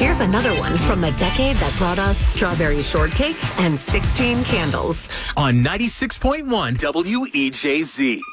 Here's another one from a decade that brought us strawberry shortcake and 16 candles. On 96.1 WEJZ.